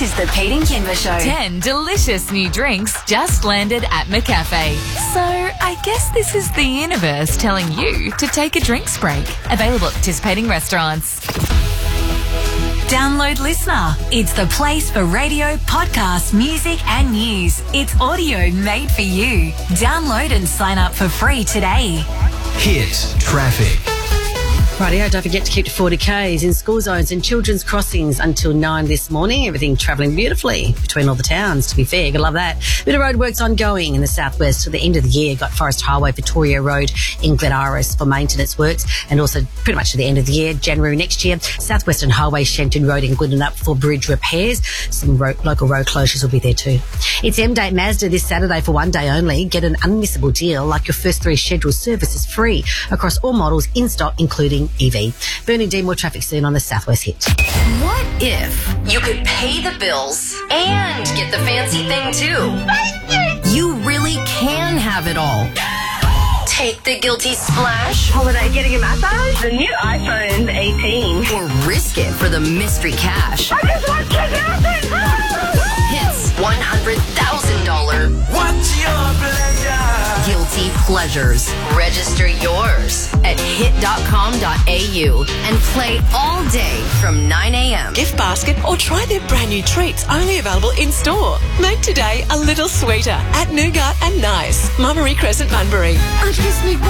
is the Pete and Kimber Show. 10 delicious new drinks just landed at McCafe. So I guess this is the universe telling you to take a drinks break. Available at participating restaurants. Download Listener. It's the place for radio, podcasts, music and news. It's audio made for you. Download and sign up for free today. Hit traffic. Rightio, don't forget to keep to 40Ks in school zones and children's crossings until 9 this morning. Everything travelling beautifully between all the towns, to be fair. Gotta love that. Bit of roadworks ongoing in the southwest to the end of the year. Got Forest Highway, Victoria Road in Glen Iris for maintenance works, and also pretty much to the end of the year, January next year. Southwestern Highway, Shenton Road in Glidden up for bridge repairs. Some local road closures will be there too. It's M-Day at Mazda this Saturday for one day only. Get an unmissable deal like your first 3 scheduled services free across all models in stock, including EV. Bernie D, more traffic soon on the Southwest Hit. What if you could pay the bills and get the fancy thing too? You really can have it all. Take the guilty splash. Holiday getting a massage? The new iPhone 18. Or risk it for the mystery cash. I just want $10,000! Hits $100,000. What's your pleasure? Guilty pleasures. Register yours at hit.com.au and play all day from 9 a.m. Gift basket or try their brand new treats only available in store. Make today a little sweeter at Nougat and Nice, Mummery Crescent, Bunbury.